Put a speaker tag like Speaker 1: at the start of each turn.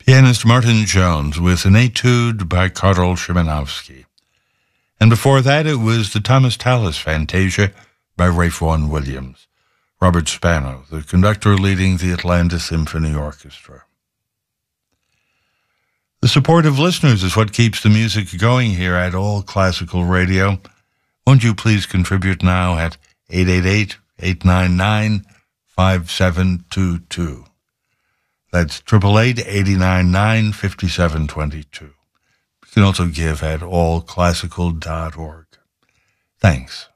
Speaker 1: Pianist Martin Jones with an etude by Karol Szymanowski. And before that, it was the Thomas Tallis Fantasia by Ralph Vaughan Williams. Robert Spano, the conductor leading the Atlanta Symphony Orchestra. The support of listeners is what keeps the music going here at All Classical Radio. Won't you please contribute now at 888-899-5722. That's 888-899-5722. You can also give at allclassical.org. Thanks.